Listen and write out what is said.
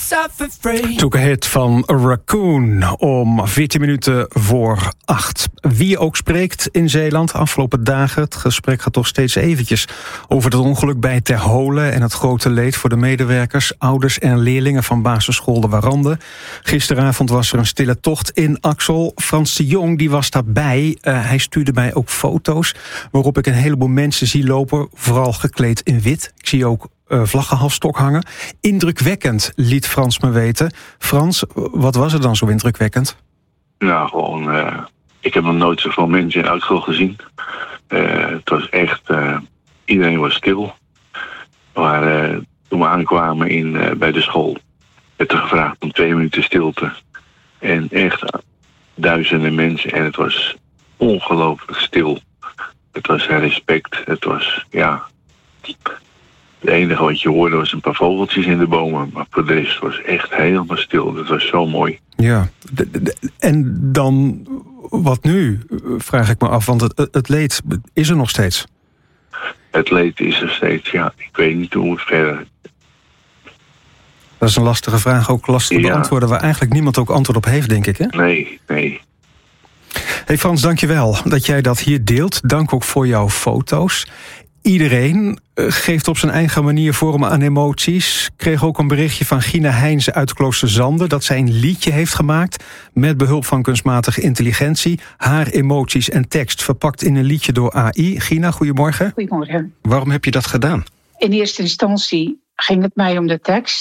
Took a hit van Raccoon om 14 minuten voor 8. Wie ook spreekt in Zeeland afgelopen dagen. Het gesprek gaat toch steeds eventjes over het ongeluk bij Ter Holen en het grote leed voor de medewerkers, ouders en leerlingen van basisschool De Warande. Gisteravond was er een stille tocht in Axel. Frans de Jong die was daarbij. Hij stuurde mij ook foto's waarop ik een heleboel mensen zie lopen, vooral gekleed in wit. Ik zie ook vlaggenhalsstok hangen. Indrukwekkend, liet Frans me weten. Frans, wat was er dan zo indrukwekkend? Nou, gewoon, ik heb nog nooit zoveel mensen in Axel gezien. Het was echt, iedereen was stil. Maar toen we aankwamen bij de school, werd er gevraagd om 2 minuten stilte. En echt duizenden mensen en het was ongelooflijk stil. Het was respect, het was, ja. Het enige wat je hoorde was een paar vogeltjes in de bomen. Maar voor de rest was echt helemaal stil. Dat was zo mooi. Ja, en dan wat nu, vraag ik me af. Want het leed is er nog steeds. Het leed is er steeds, ja. Ik weet niet hoe het verder. Dat is een lastige vraag, ook lastig beantwoorden, waar eigenlijk niemand ook antwoord op heeft, denk ik, hè? Nee. Hey Frans, dankjewel dat jij dat hier deelt. Dank ook voor jouw foto's. Iedereen geeft op zijn eigen manier vorm aan emoties. Ik kreeg ook een berichtje van Gina Heinze uit Kloosterzande dat zij een liedje heeft gemaakt met behulp van kunstmatige intelligentie. Haar emoties en tekst verpakt in een liedje door AI. Gina, goedemorgen. Goedemorgen. Waarom heb je dat gedaan? In eerste instantie ging het mij om de tekst.